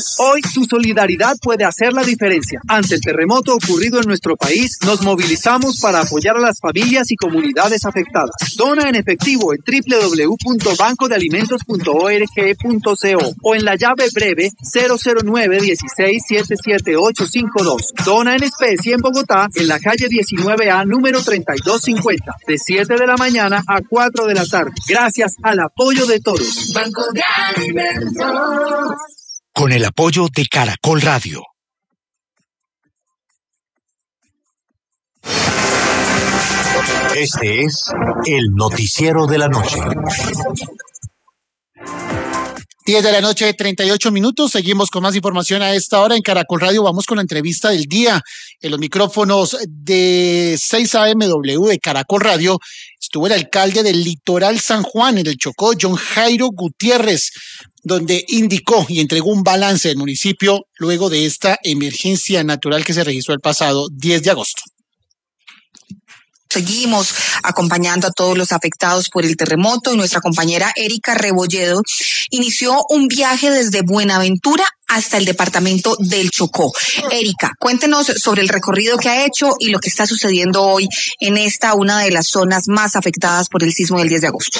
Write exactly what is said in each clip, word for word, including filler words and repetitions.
juntos. Hoy tu solidaridad puede hacer la diferencia. Ante el terremoto ocurrido en nuestro país, nos movilizamos para apoyar a las familias y comunidades afectadas. Dona en efectivo en doble u doble u doble u punto banco de alimentos punto org punto co o en la llave breve cero cero nueve dieciséis siete siete ocho cinco dos. Dona en especie en Bogotá, en la calle diecinueve A, número treinta y dos cincuenta, de siete de la mañana a cuatro de la tarde. Gracias al apoyo de todos. Banco de Alimentos. Con el apoyo de Caracol Radio. Este es el noticiero de la noche. diez de la noche, treinta y ocho minutos. Seguimos con más información a esta hora en Caracol Radio. Vamos con la entrevista del día. En los micrófonos de seis A M W de Caracol Radio estuvo el alcalde del Litoral San Juan, en el Chocó, John Jairo Gutiérrez, donde indicó y entregó un balance del municipio luego de esta emergencia natural que se registró el pasado diez de agosto. Seguimos acompañando a todos los afectados por el terremoto y nuestra compañera Erika Rebolledo inició un viaje desde Buenaventura hasta el departamento del Chocó. Erika, cuéntenos sobre el recorrido que ha hecho y lo que está sucediendo hoy en esta, una de las zonas más afectadas por el sismo del diez de agosto.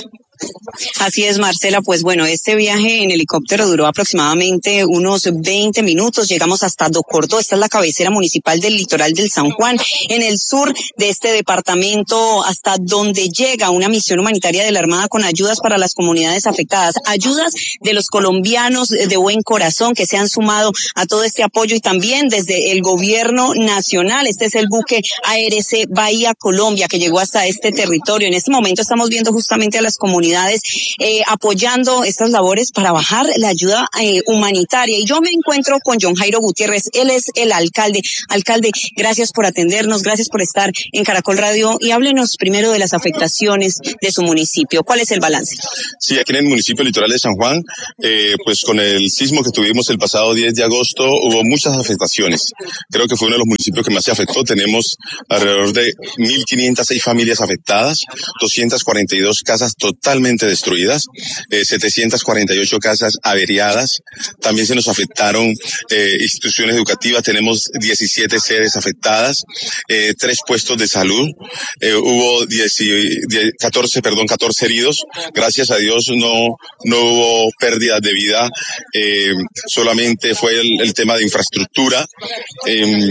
Así es, Marcela, pues bueno, este viaje en helicóptero duró aproximadamente unos veinte minutos, llegamos hasta Docordó, esta es la cabecera municipal del litoral del San Juan, en el sur de este departamento, hasta donde llega una misión humanitaria de la Armada con ayudas para las comunidades afectadas, ayudas de los colombianos de buen corazón que se han sumado a todo este apoyo y también desde el gobierno nacional. Este es el buque A R C Bahía Colombia que llegó hasta este territorio. En este momento estamos viendo justamente a las comunidades Eh, apoyando estas labores para bajar la ayuda eh, humanitaria. Y yo me encuentro con John Jairo Gutiérrez, él es el alcalde. Alcalde, gracias por atendernos, gracias por estar en Caracol Radio y háblenos primero de las afectaciones de su municipio. ¿Cuál es el balance? Sí, aquí en el municipio litoral de San Juan, eh, pues con el sismo que tuvimos el pasado diez de agosto hubo muchas afectaciones. Creo que fue uno de los municipios que más se afectó. Tenemos alrededor de mil quinientas seis familias afectadas, doscientas cuarenta y dos casas totalmente destruidas, eh, setecientas cuarenta y ocho casas averiadas. También se nos afectaron eh, instituciones educativas, tenemos diecisiete sedes afectadas, eh, tres puestos de salud, eh, hubo diez, diez, catorce, perdón, catorce heridos. Gracias a Dios no, no hubo pérdidas de vida, eh, solamente fue el, el tema de infraestructura, eh,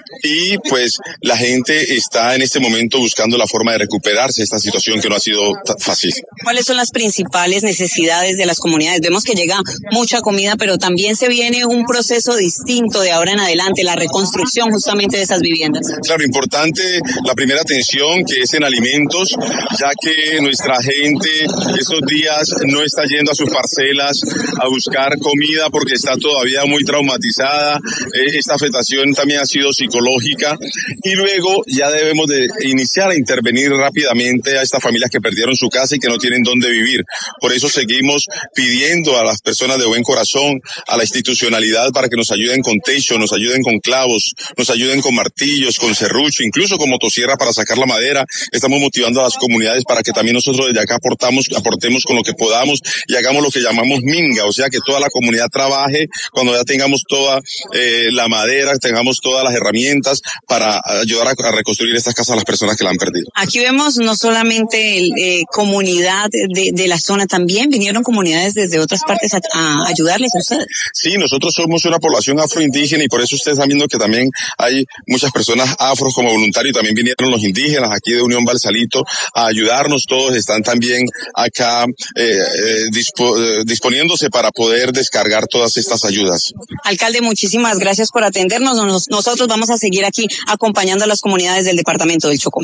y pues la gente está en este momento buscando la forma de recuperarse de esta situación que no ha sido fácil. ¿Cuáles son las principales necesidades de las comunidades? Vemos que llega mucha comida, pero también se viene un proceso distinto de ahora en adelante, la reconstrucción justamente de esas viviendas. Claro, importante la primera atención que es en alimentos, ya que nuestra gente estos días no está yendo a sus parcelas a buscar comida porque está todavía muy traumatizada. Eh, esta afectación también ha sido psicológica y luego ya debemos de iniciar a intervenir rápidamente a estas familias que perdieron su casa y que no tienen dónde vivir. Por eso seguimos pidiendo a las personas de buen corazón, a la institucionalidad, para que nos ayuden con techo, nos ayuden con clavos, nos ayuden con martillos, con serrucho, incluso con motosierra para sacar la madera. Estamos motivando a las comunidades para que también nosotros desde acá aportamos, aportemos con lo que podamos y hagamos lo que llamamos minga, o sea que toda la comunidad trabaje cuando ya tengamos toda eh, la madera, tengamos todas las herramientas para ayudar a, a reconstruir estas casas a las personas que la han perdido. Aquí vemos no solamente el, eh, comunidad de, de la zona, también vinieron comunidades desde otras partes a, a ayudarles a ustedes. Sí, nosotros somos una población afroindígena y por eso ustedes están viendo que también hay muchas personas afros como voluntarios, también vinieron los indígenas aquí de Unión Balsalito a ayudarnos, todos están también acá eh, eh, dispo, eh, disponiéndose para poder descargar todas estas ayudas. Alcalde, muchísimas gracias por atendernos. Nos, nosotros vamos a seguir aquí acompañando a las comunidades del departamento del Chocó.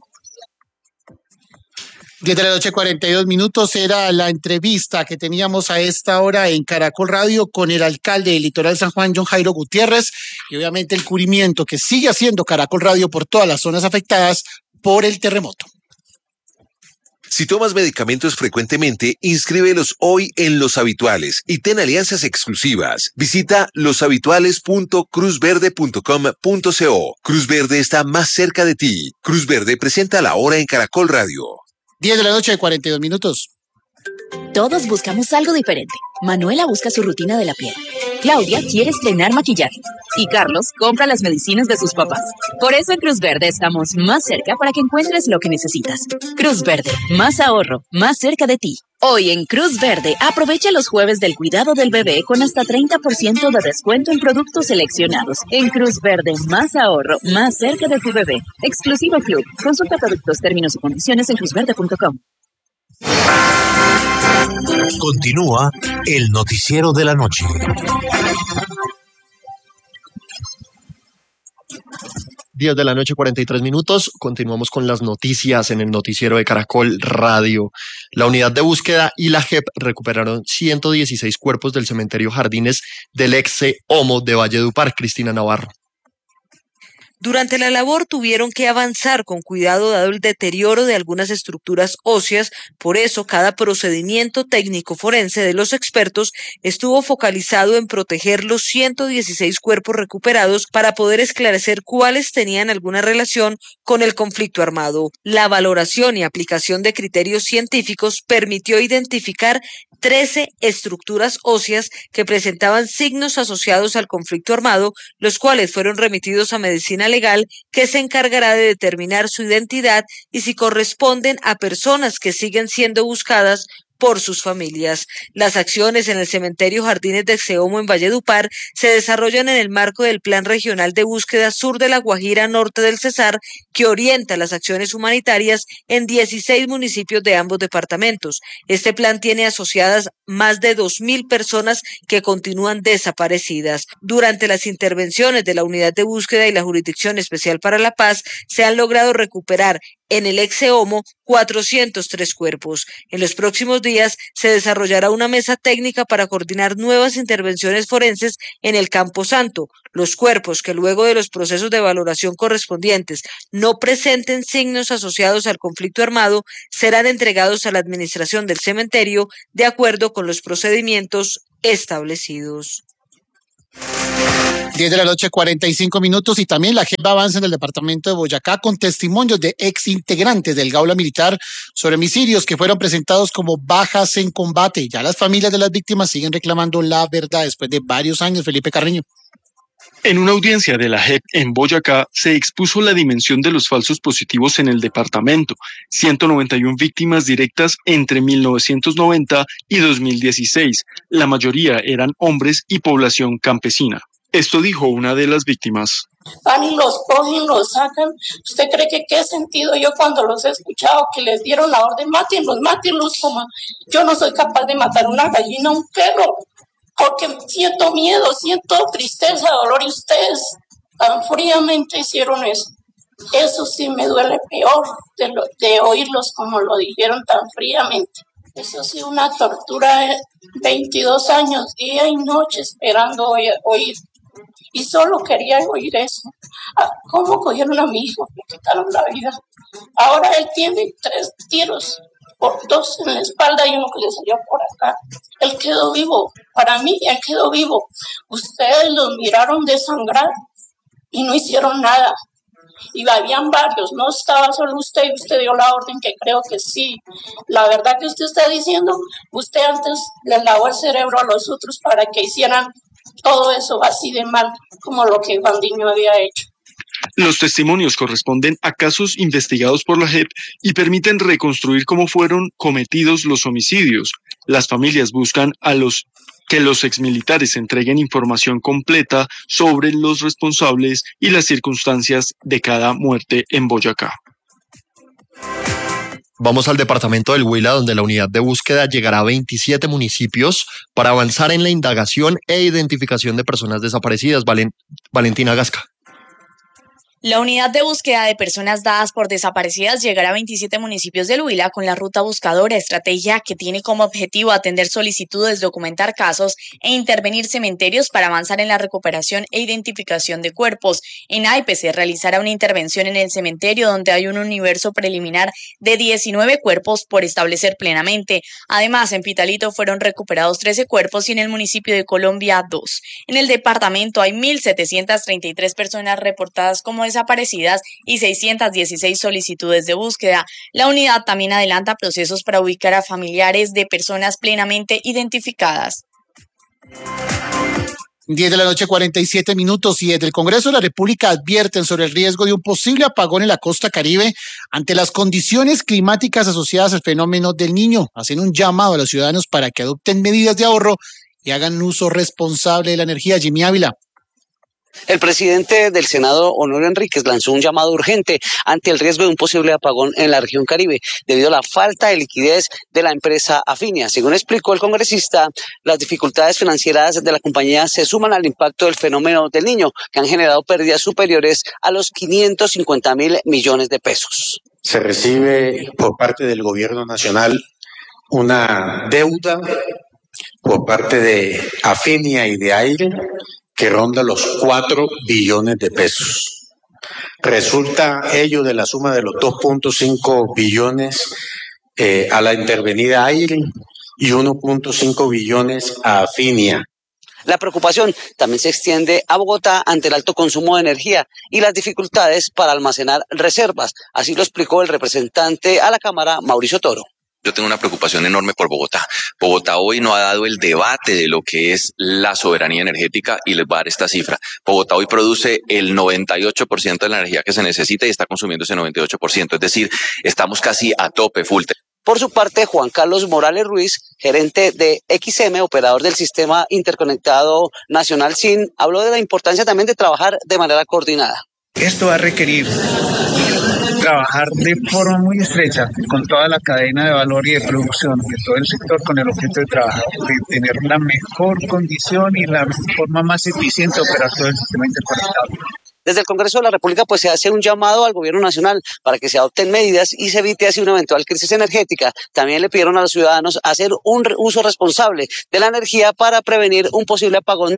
diez de la noche, cuarenta y dos minutos, era la entrevista que teníamos a esta hora en Caracol Radio con el alcalde del Litoral San Juan, John Jairo Gutiérrez, y obviamente el cubrimiento que sigue haciendo Caracol Radio por todas las zonas afectadas por el terremoto. Si tomas medicamentos frecuentemente, inscríbelos hoy en Los Habituales y ten alianzas exclusivas. Visita los habituales punto cruz verde punto com punto co. Cruz Verde está más cerca de ti. Cruz Verde presenta la hora en Caracol Radio. diez de la noche, cuarenta y dos minutos. Todos buscamos algo diferente. Manuela busca su rutina de la piel. Claudia quiere estrenar maquillaje. Y Carlos compra las medicinas de sus papás. Por eso en Cruz Verde estamos más cerca para que encuentres lo que necesitas. Cruz Verde, más ahorro, más cerca de ti. Hoy en Cruz Verde, aprovecha los jueves del cuidado del bebé con hasta treinta por ciento de descuento en productos seleccionados. En Cruz Verde, más ahorro, más cerca de tu bebé. Exclusivo Club. Consulta productos, términos y condiciones en cruz verde punto com. Continúa el noticiero de la noche. diez de la noche, cuarenta y tres minutos. Continuamos con las noticias en el noticiero de Caracol Radio. La unidad de búsqueda y la J E P recuperaron ciento dieciséis cuerpos del cementerio Jardines del ex-Homo de Valledupar. Cristina Navarro. Durante la labor tuvieron que avanzar con cuidado dado el deterioro de algunas estructuras óseas, por eso cada procedimiento técnico forense de los expertos estuvo focalizado en proteger los ciento dieciséis cuerpos recuperados para poder esclarecer cuáles tenían alguna relación con el conflicto armado. La valoración y aplicación de criterios científicos permitió identificar trece estructuras óseas que presentaban signos asociados al conflicto armado, los cuales fueron remitidos a medicina legal, que se encargará de determinar su identidad y si corresponden a personas que siguen siendo buscadas por sus familias. Las acciones en el cementerio Jardines de Exeomo en Valledupar se desarrollan en el marco del Plan Regional de Búsqueda Sur de la Guajira Norte del Cesar, que orienta las acciones humanitarias en dieciséis municipios de ambos departamentos. Este plan tiene asociadas más de dos mil personas que continúan desaparecidas. Durante las intervenciones de la Unidad de Búsqueda y la Jurisdicción Especial para la Paz, se han logrado recuperar en el Exeomo cuatrocientos tres cuerpos. En los próximos días se desarrollará una mesa técnica para coordinar nuevas intervenciones forenses en el Campo Santo. Los cuerpos que luego de los procesos de valoración correspondientes no presenten signos asociados al conflicto armado serán entregados a la administración del cementerio de acuerdo con los procedimientos establecidos. diez de la noche, cuarenta y cinco minutos, y también la J E P avanza en el departamento de Boyacá con testimonios de ex integrantes del Gaula Militar sobre homicidios que fueron presentados como bajas en combate. Ya las familias de las víctimas siguen reclamando la verdad después de varios años. Felipe Carreño. En una audiencia de la J E P en Boyacá se expuso la dimensión de los falsos positivos en el departamento, ciento noventa y una víctimas directas entre mil novecientos noventa y dos mil dieciséis. La mayoría eran hombres y población campesina. Esto dijo una de las víctimas. Van y los cogen, los sacan. ¿Usted cree que qué sentido yo cuando los he escuchado que les dieron la orden, mátenlos, mátenlos? Como yo no soy capaz de matar una gallina, un perro, porque siento miedo, siento tristeza, dolor, y ustedes tan fríamente hicieron eso. Eso sí me duele peor de, lo, de oírlos como lo dijeron tan fríamente. Eso sí, una tortura, veintidós años, día y noche esperando oír. oír. Y solo quería oír eso. ¿Cómo cogieron a mi hijo? Me quitaron la vida. Ahora él tiene tres tiros, por dos en la espalda y uno que le salió por acá. Él quedó vivo. Para mí, él quedó vivo. Ustedes los miraron desangrar y no hicieron nada. Y habían varios, no estaba solo usted, y usted dio la orden, que creo que sí. La verdad que usted está diciendo, usted antes les lavó el cerebro a los otros para que hicieran todo eso así de mal como lo que Bandiño había hecho. Los testimonios corresponden a casos investigados por la J E P y permiten reconstruir cómo fueron cometidos los homicidios. Las familias buscan a los que los exmilitares entreguen información completa sobre los responsables y las circunstancias de cada muerte en Boyacá. Vamos al departamento del Huila, donde la unidad de búsqueda llegará a veintisiete municipios para avanzar en la indagación e identificación de personas desaparecidas. Valen, Valentina Gasca. La unidad de búsqueda de personas dadas por desaparecidas llegará a veintisiete municipios del Huila con la ruta buscadora, estrategia que tiene como objetivo atender solicitudes, documentar casos e intervenir cementerios para avanzar en la recuperación e identificación de cuerpos. En Aipe se realizará una intervención en el cementerio donde hay un universo preliminar de diecinueve cuerpos por establecer plenamente. Además, en Pitalito fueron recuperados trece cuerpos y en el municipio de Colombia dos. En el departamento hay mil setecientas treinta y tres personas reportadas como desaparecidas y seiscientas dieciséis solicitudes de búsqueda. La unidad también adelanta procesos para ubicar a familiares de personas plenamente identificadas. diez de la noche, cuarenta y siete minutos, y desde el Congreso de la República advierten sobre el riesgo de un posible apagón en la costa Caribe ante las condiciones climáticas asociadas al fenómeno del Niño. Hacen un llamado a los ciudadanos para que adopten medidas de ahorro y hagan uso responsable de la energía. Jimmy Ávila. El presidente del Senado, Honorio Enríquez, lanzó un llamado urgente ante el riesgo de un posible apagón en la región Caribe debido a la falta de liquidez de la empresa Afinia. Según explicó el congresista, las dificultades financieras de la compañía se suman al impacto del fenómeno del Niño, que han generado pérdidas superiores a los quinientos cincuenta mil millones de pesos. Se recibe por parte del gobierno nacional una deuda por parte de Afinia y de Aire que ronda los cuatro billones de pesos. Resulta ello de la suma de los dos punto cinco billones eh, a la intervenida Aire y uno punto cinco billones a Afinia. La preocupación también se extiende a Bogotá ante el alto consumo de energía y las dificultades para almacenar reservas. Así lo explicó el representante a la Cámara, Mauricio Toro. Yo tengo una preocupación enorme por Bogotá. Bogotá hoy no ha dado el debate de lo que es la soberanía energética y les voy a dar esta cifra. Bogotá hoy produce el noventa y ocho por ciento de la energía que se necesita y está consumiendo ese noventa y ocho por ciento. Es decir, estamos casi a tope, full. Por su parte, Juan Carlos Morales Ruiz, gerente de X M, operador del Sistema Interconectado Nacional S I N, habló de la importancia también de trabajar de manera coordinada. Esto va a requerir trabajar de forma muy estrecha con toda la cadena de valor y de producción de todo el sector con el objeto de trabajar, de tener la mejor condición y la forma más eficiente de operar todo el sistema interconectado. Desde el Congreso de la República pues se hace un llamado al gobierno nacional para que se adopten medidas y se evite así una eventual crisis energética. También le pidieron a los ciudadanos hacer un uso responsable de la energía para prevenir un posible apagón.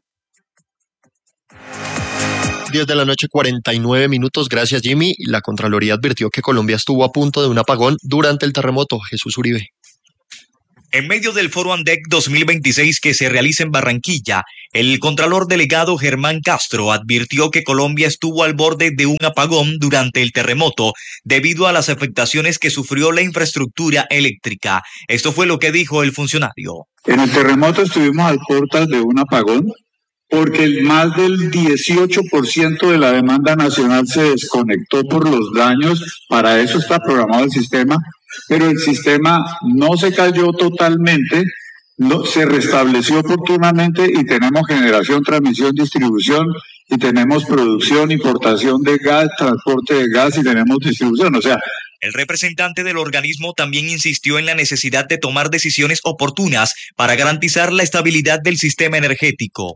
diez de la noche, cuarenta y nueve minutos. Gracias, Jimmy. La Contraloría advirtió que Colombia estuvo a punto de un apagón durante el terremoto. Jesús Uribe. En medio del Foro ANDEC dos mil veintiséis que se realiza en Barranquilla, el contralor delegado Germán Castro advirtió que Colombia estuvo al borde de un apagón durante el terremoto debido a las afectaciones que sufrió la infraestructura eléctrica. Esto fue lo que dijo el funcionario. En el terremoto estuvimos al portas de un apagón, porque más del dieciocho por ciento de la demanda nacional se desconectó por los daños. Para eso está programado el sistema, pero el sistema no se cayó totalmente, no, se restableció oportunamente y tenemos generación, transmisión, distribución, y tenemos producción, importación de gas, transporte de gas y tenemos distribución. O sea, el representante del organismo también insistió en la necesidad de tomar decisiones oportunas para garantizar la estabilidad del sistema energético.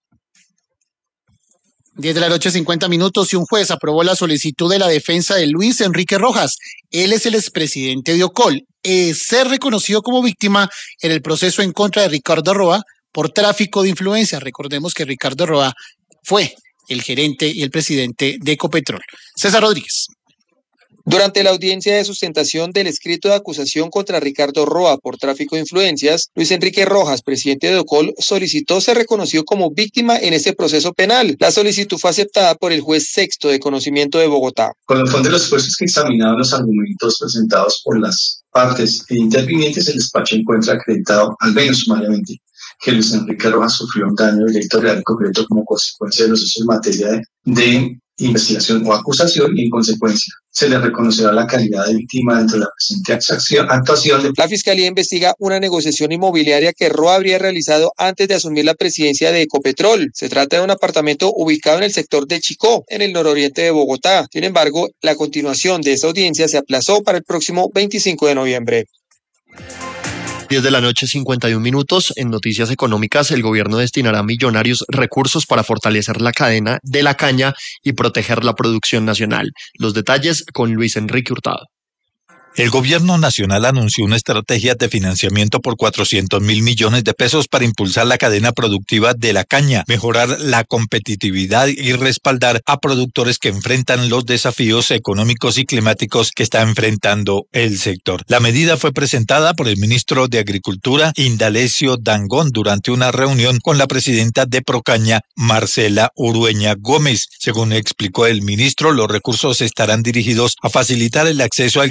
diez de la noche, cincuenta minutos, y un juez aprobó la solicitud de la defensa de Luis Enrique Rojas. Él es el expresidente de Ocol, es ser reconocido como víctima en el proceso en contra de Ricardo Roa por tráfico de influencia. Recordemos que Ricardo Roa fue el gerente y el presidente de Ecopetrol. César Rodríguez. Durante la audiencia de sustentación del escrito de acusación contra Ricardo Roa por tráfico de influencias, Luis Enrique Rojas, presidente de Ocol, solicitó ser reconocido como víctima en este proceso penal. La solicitud fue aceptada por el juez sexto de conocimiento de Bogotá. Con el fondo de los jueces que examinaron los argumentos presentados por las partes e intervinientes, el despacho encuentra acreditado, al menos sumariamente, que Luis Enrique Rojas sufrió un daño directo, real y concreto como consecuencia de los hechos en materia de, de investigación o acusación, y en consecuencia se le reconocerá la calidad de víctima dentro de la presente actuación. De... La Fiscalía investiga una negociación inmobiliaria que Roa habría realizado antes de asumir la presidencia de Ecopetrol. Se trata de un apartamento ubicado en el sector de Chicó, en el nororiente de Bogotá. Sin embargo, la continuación de esa audiencia se aplazó para el próximo veinticinco de noviembre. diez de la noche, cincuenta y un minutos. En noticias económicas, el gobierno destinará millonarios recursos para fortalecer la cadena de la caña y proteger la producción nacional. Los detalles con Luis Enrique Hurtado. El gobierno nacional anunció una estrategia de financiamiento por cuatrocientos mil millones de pesos para impulsar la cadena productiva de la caña, mejorar la competitividad y respaldar a productores que enfrentan los desafíos económicos y climáticos que está enfrentando el sector. La medida fue presentada por el ministro de Agricultura, Indalecio Dangond, durante una reunión con la presidenta de Procaña, Marcela Urueña Gómez. Según explicó el ministro, los recursos estarán dirigidos a facilitar el acceso al crédito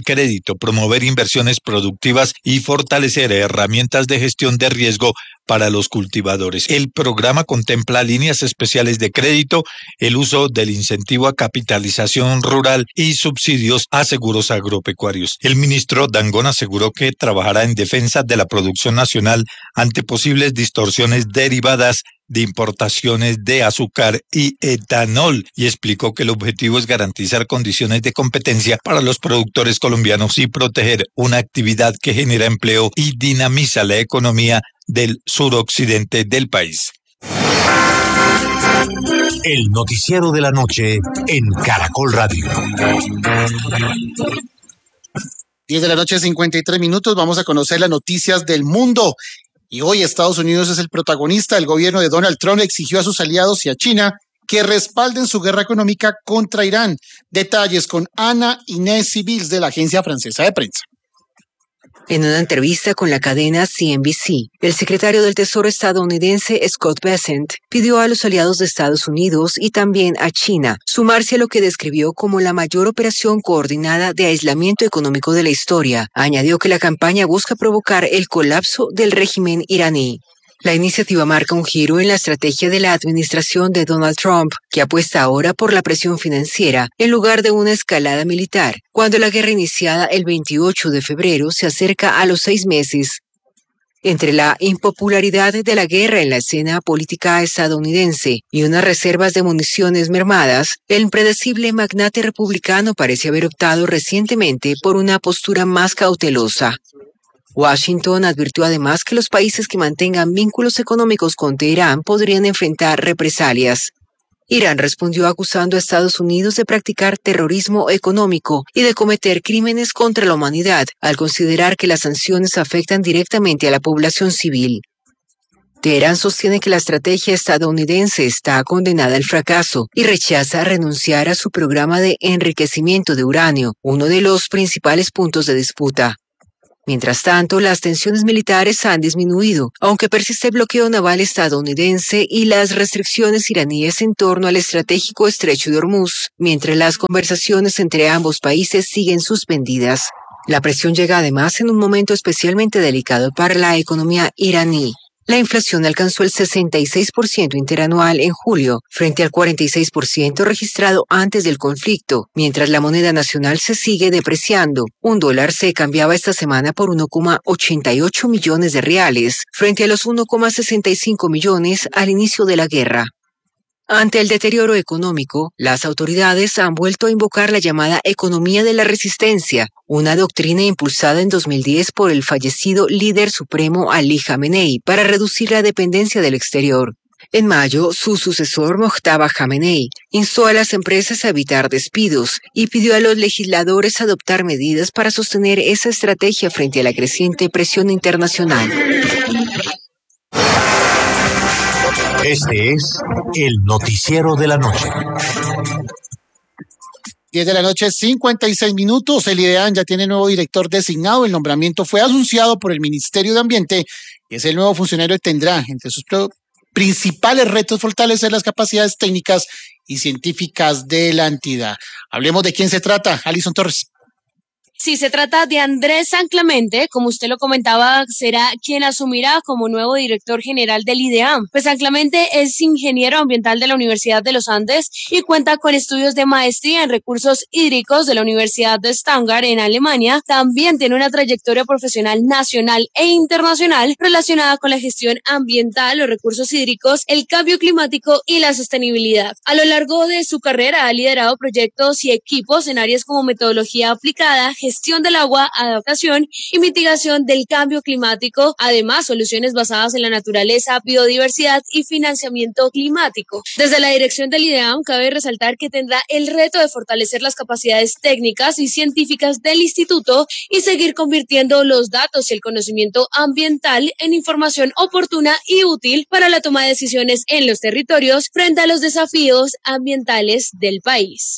crédito, promover inversiones productivas y fortalecer herramientas de gestión de riesgo para los cultivadores. El programa contempla líneas especiales de crédito, el uso del incentivo a capitalización rural y subsidios a seguros agropecuarios. El ministro Dangond aseguró que trabajará en defensa de la producción nacional ante posibles distorsiones derivadas de importaciones de azúcar y etanol y explicó que el objetivo es garantizar condiciones de competencia para los productores colombianos y proteger una actividad que genera empleo y dinamiza la economía del suroccidente del país. El noticiero de la noche en Caracol Radio. diez de la noche, cincuenta y tres minutos. Vamos a conocer las noticias del mundo. Y hoy Estados Unidos es el protagonista. El gobierno de Donald Trump exigió a sus aliados y a China que respalden su guerra económica contra Irán. Detalles con Ana Inés Civils de la Agencia Francesa de Prensa. En una entrevista con la cadena C N B C, el secretario del Tesoro estadounidense Scott Bessent pidió a los aliados de Estados Unidos y también a China sumarse a lo que describió como la mayor operación coordinada de aislamiento económico de la historia. Añadió que la campaña busca provocar el colapso del régimen iraní. La iniciativa marca un giro en la estrategia de la administración de Donald Trump, que apuesta ahora por la presión financiera en lugar de una escalada militar, cuando la guerra iniciada el veintiocho de febrero se acerca a los seis meses. Entre la impopularidad de la guerra en la escena política estadounidense y unas reservas de municiones mermadas, el impredecible magnate republicano parece haber optado recientemente por una postura más cautelosa. Washington advirtió además que los países que mantengan vínculos económicos con Teherán podrían enfrentar represalias. Irán respondió acusando a Estados Unidos de practicar terrorismo económico y de cometer crímenes contra la humanidad, al considerar que las sanciones afectan directamente a la población civil. Teherán sostiene que la estrategia estadounidense está condenada al fracaso y rechaza renunciar a su programa de enriquecimiento de uranio, uno de los principales puntos de disputa. Mientras tanto, las tensiones militares han disminuido, aunque persiste el bloqueo naval estadounidense y las restricciones iraníes en torno al estratégico estrecho de Hormuz, mientras las conversaciones entre ambos países siguen suspendidas. La presión llega además en un momento especialmente delicado para la economía iraní. La inflación alcanzó el sesenta y seis por ciento interanual en julio, frente al cuarenta y seis por ciento registrado antes del conflicto, mientras la moneda nacional se sigue depreciando. Un dólar se cambiaba esta semana por uno coma ochenta y ocho millones de reales, frente a los uno coma sesenta y cinco millones al inicio de la guerra. Ante el deterioro económico, las autoridades han vuelto a invocar la llamada economía de la resistencia, una doctrina impulsada en dos mil diez por el fallecido líder supremo Ali Khamenei para reducir la dependencia del exterior. En mayo, su sucesor Mojtaba Khamenei instó a las empresas a evitar despidos y pidió a los legisladores adoptar medidas para sostener esa estrategia frente a la creciente presión internacional. Este es el noticiero de la noche. diez de la noche, cincuenta y seis minutos. El IDEAM ya tiene nuevo director designado. El nombramiento fue anunciado por el Ministerio de Ambiente y es el nuevo funcionario que tendrá entre sus principales retos fortalecer las capacidades técnicas y científicas de la entidad. Hablemos de quién se trata. Alison Torres. Sí, se trata de Andrés San Clemente, como usted lo comentaba, será quien asumirá como nuevo director general del IDEAM. Pues San Clemente es ingeniero ambiental de la Universidad de los Andes y cuenta con estudios de maestría en recursos hídricos de la Universidad de Stuttgart en Alemania. También tiene una trayectoria profesional nacional e internacional relacionada con la gestión ambiental, los recursos hídricos, el cambio climático y la sostenibilidad. A lo largo de su carrera ha liderado proyectos y equipos en áreas como metodología aplicada, gestión del agua, adaptación y mitigación del cambio climático, además soluciones basadas en la naturaleza, biodiversidad y financiamiento climático. Desde la dirección del IDEAM cabe resaltar que tendrá el reto de fortalecer las capacidades técnicas y científicas del instituto y seguir convirtiendo los datos y el conocimiento ambiental en información oportuna y útil para la toma de decisiones en los territorios frente a los desafíos ambientales del país.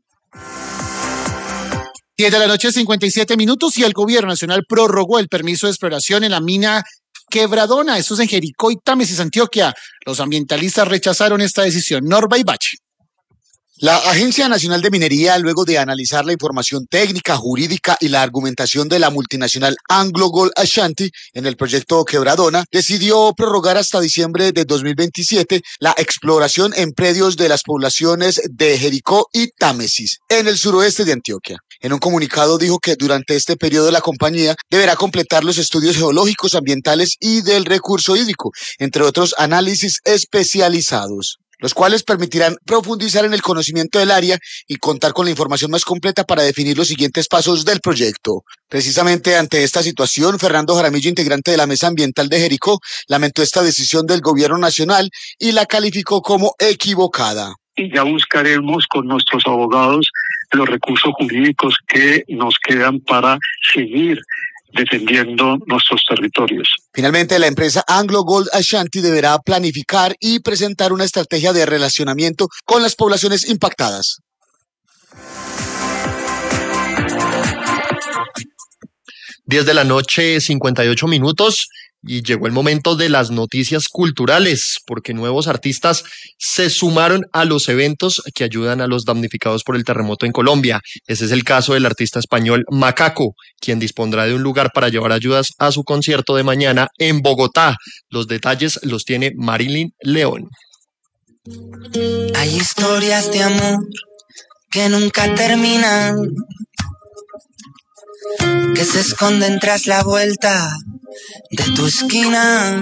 diez de la noche, cincuenta y siete minutos, y el gobierno nacional prorrogó el permiso de exploración en la mina Quebradona. Esto es en Jericó y Támesis, Antioquia. Los ambientalistas rechazaron esta decisión. Norba Ibache. La Agencia Nacional de Minería, luego de analizar la información técnica, jurídica y la argumentación de la multinacional Anglo Gold Ashanti en el proyecto Quebradona, decidió prorrogar hasta diciembre de dos mil veintisiete la exploración en predios de las poblaciones de Jericó y Támesis, en el suroeste de Antioquia. En un comunicado dijo que durante este periodo la compañía deberá completar los estudios geológicos, ambientales y del recurso hídrico, entre otros análisis especializados, los cuales permitirán profundizar en el conocimiento del área y contar con la información más completa para definir los siguientes pasos del proyecto. Precisamente ante esta situación, Fernando Jaramillo, integrante de la Mesa Ambiental de Jericó, lamentó esta decisión del gobierno nacional y la calificó como equivocada. Y ya buscaremos con nuestros abogados los recursos jurídicos que nos quedan para seguir defendiendo nuestros territorios. Finalmente, la empresa Anglo Gold Ashanti deberá planificar y presentar una estrategia de relacionamiento con las poblaciones impactadas. diez de la noche, cincuenta y ocho minutos, y llegó el momento de las noticias culturales, porque nuevos artistas se sumaron a los eventos que ayudan a los damnificados por el terremoto en Colombia. Ese es el caso del artista español Macaco, quien dispondrá de un lugar para llevar ayudas a su concierto de mañana en Bogotá. Los detalles los tiene Marilyn León. Hay historias de amor que nunca terminan, que se esconden tras la vuelta de tu esquina.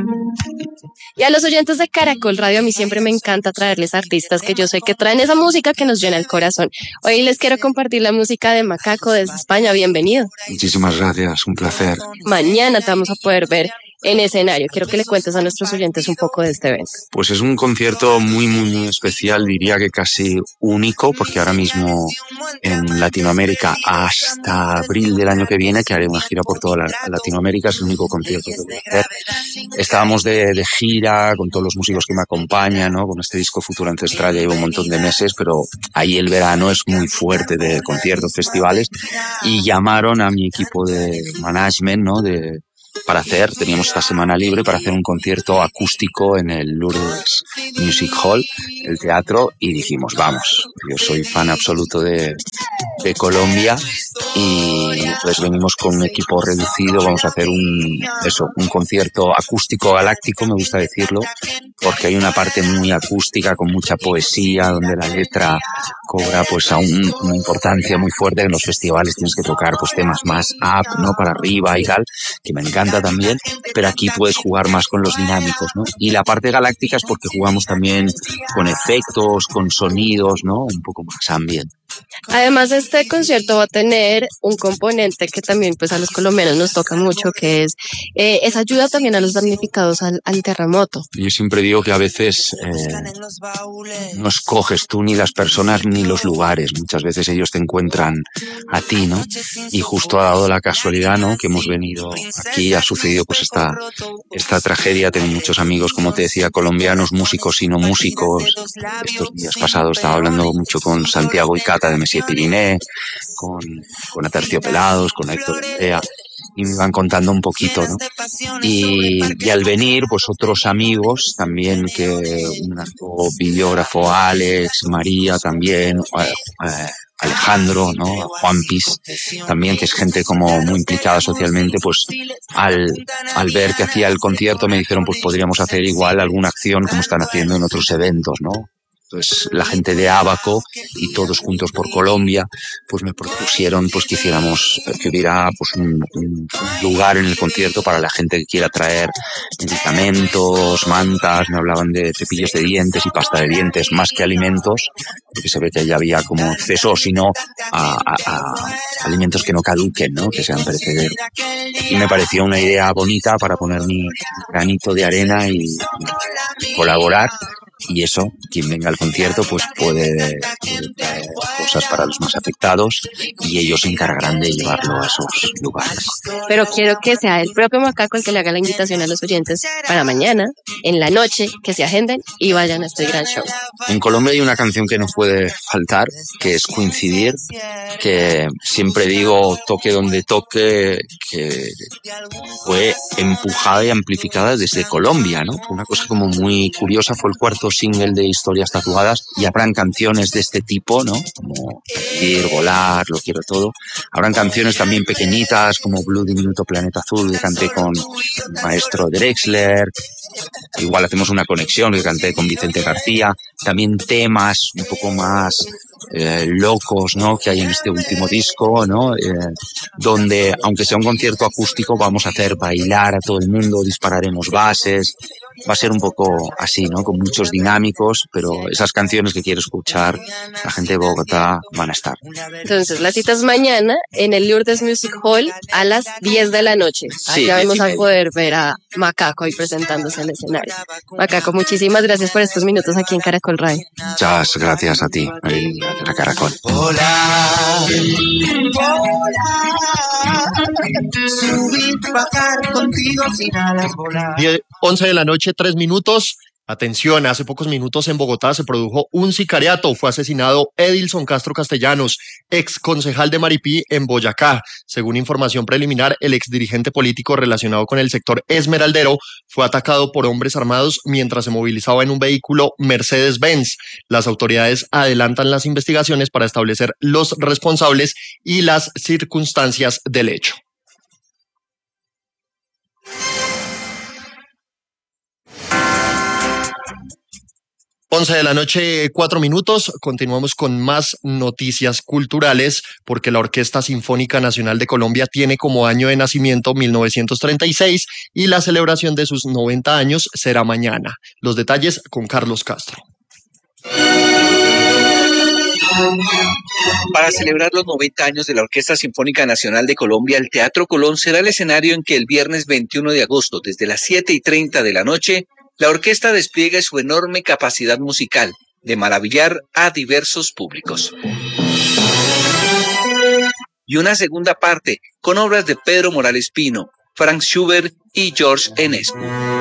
Y a los oyentes de Caracol Radio, a mí siempre me encanta traerles artistas que yo sé que traen esa música que nos llena el corazón. Hoy les quiero compartir la música de Macaco desde España. Bienvenido. Muchísimas gracias, un placer. Mañana te vamos a poder ver en escenario. Quiero que le cuentes a nuestros oyentes un poco de este evento. Pues es un concierto muy, muy, muy especial, diría que casi único, porque ahora mismo en Latinoamérica hasta abril del año que viene, que haré una gira por toda la Latinoamérica, es el único concierto que voy a hacer. Estábamos de, de gira con todos los músicos que me acompañan, ¿no? Con este disco Futuro Ancestral ya llevo un montón de meses, pero ahí el verano es muy fuerte de conciertos, festivales, y llamaron a mi equipo de management, ¿no? De para hacer, teníamos esta semana libre para hacer un concierto acústico en el Lourdes Music Hall, el teatro, y dijimos, vamos, yo soy fan absoluto de, de Colombia y pues venimos con un equipo reducido, vamos a hacer un, eso, un concierto acústico galáctico, me gusta decirlo, porque hay una parte muy acústica con mucha poesía, donde la letra cobra pues aún una importancia muy fuerte. En los festivales tienes que tocar pues temas más up, ¿no? Para arriba y tal, que me encanta también, pero aquí puedes jugar más con los dinámicos, ¿no? Y la parte galáctica es porque jugamos también con efectos, con sonidos, ¿no? Un poco más ambient. Además, este concierto va a tener un componente que también pues a los colombianos nos toca mucho, que es eh, esa ayuda también a los damnificados al, al terremoto. Yo siempre digo que a veces eh, no escoges tú ni las personas ni los lugares, muchas veces ellos te encuentran a ti, ¿no? Y justo ha dado la casualidad, ¿no? Que hemos venido aquí, ha sucedido pues esta, esta tragedia. Tengo muchos amigos, como te decía, colombianos, músicos y no músicos. Estos días pasados estaba hablando mucho con Santiago y Cata de Messier Piriné, con, con Aterciopelados, con Héctor Endea, y me iban contando un poquito, ¿no? Y, y al venir, pues otros amigos también, que un videógrafo, Alex, María también, eh, Alejandro, ¿no? Juan Pis, también, que es gente como muy implicada socialmente, pues al, al ver que hacía el concierto me dijeron, pues podríamos hacer igual alguna acción como están haciendo en otros eventos, ¿no? Pues la gente de Abaco y Todos Juntos por Colombia, pues me propusieron pues que hiciéramos, que hubiera pues un, un lugar en el concierto para la gente que quiera traer medicamentos, mantas, me hablaban de cepillos de dientes y pasta de dientes, más que alimentos, porque se ve que ya había como exceso, sino a, a, a alimentos que no caduquen, ¿no? Que sean perecederos. Y me pareció una idea bonita para poner mi granito de arena y, y colaborar. Y eso, quien venga al concierto, pues puede, puede traer cosas para los más afectados y ellos se encargarán de llevarlo a esos lugares. Pero quiero que sea el propio Macaco el que le haga la invitación a los oyentes para mañana, en la noche, que se agenden y vayan a este gran show. En Colombia hay una canción que no puede faltar, que es Coincidir, que siempre digo toque donde toque, que fue empujada y amplificada desde Colombia, ¿no? Fue una cosa como muy curiosa, fue el cuarto single de Historias Tatuadas y habrán canciones de este tipo, ¿no? Como Ir, Volar, Lo Quiero Todo. Habrán canciones también pequeñitas como Blue Diminuto Planeta Azul, que canté con el maestro Drexler. Igual hacemos una conexión que canté con Vicente García. También temas un poco más eh, locos, ¿no? Que hay en este último disco, ¿no? Eh, donde, aunque sea un concierto acústico, vamos a hacer bailar a todo el mundo, dispararemos bases. Va a ser un poco así, ¿no? Con muchos dinámicos, pero esas canciones que quiero escuchar, la gente de Bogotá van a estar. Entonces, la cita es mañana en el Lourdes Music Hall a las diez de la noche. Sí, Allá vamos sí, a sí. poder ver a Macaco ahí presentándose en el escenario. Macaco, muchísimas gracias por estos minutos aquí en Caracol Radio. Muchas gracias a ti, a Caracol. Hola, subir, bajar contigo sin alas volar. once de la noche, tres minutos. Atención, hace pocos minutos en Bogotá se produjo un sicariato. Fue asesinado Edilson Castro Castellanos, ex concejal de Maripí en Boyacá. Según información preliminar, el ex dirigente político relacionado con el sector esmeraldero fue atacado por hombres armados mientras se movilizaba en un vehículo Mercedes-Benz. Las autoridades adelantan las investigaciones para establecer los responsables y las circunstancias del hecho. once de la noche, cuatro minutos. Continuamos con más noticias culturales porque la Orquesta Sinfónica Nacional de Colombia tiene como año de nacimiento mil novecientos treinta y seis y la celebración de sus noventa años será mañana. Los detalles con Carlos Castro. Para celebrar los noventa años de la Orquesta Sinfónica Nacional de Colombia, el Teatro Colón será el escenario en que el viernes veintiuno de agosto, desde las siete y treinta de la noche, la orquesta despliegue su enorme capacidad musical de maravillar a diversos públicos. Y una segunda parte con obras de Pedro Morales Pino, Franz Schubert y George Enescu.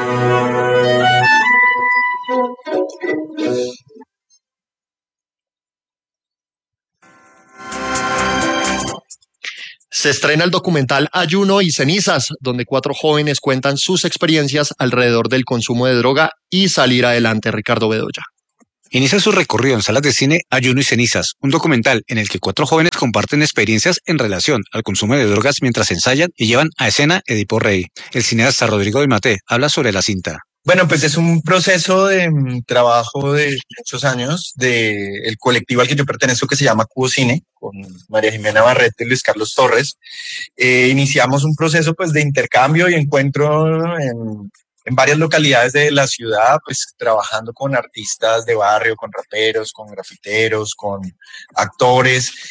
Se estrena el documental Ayuno y Cenizas, donde cuatro jóvenes cuentan sus experiencias alrededor del consumo de droga y salir adelante. Ricardo Bedoya. Inicia su recorrido en salas de cine Ayuno y Cenizas, un documental en el que cuatro jóvenes comparten experiencias en relación al consumo de drogas mientras ensayan y llevan a escena Edipo Rey. El cineasta Rodrigo Belmaté habla sobre la cinta. Bueno, pues es un proceso de um, trabajo de muchos años del de colectivo al que yo pertenezco que se llama Cubo Cine, con María Jimena Barreto y Luis Carlos Torres. Eh, iniciamos un proceso pues de intercambio y encuentro en, en varias localidades de la ciudad, pues trabajando con artistas de barrio, con raperos, con grafiteros, con actores,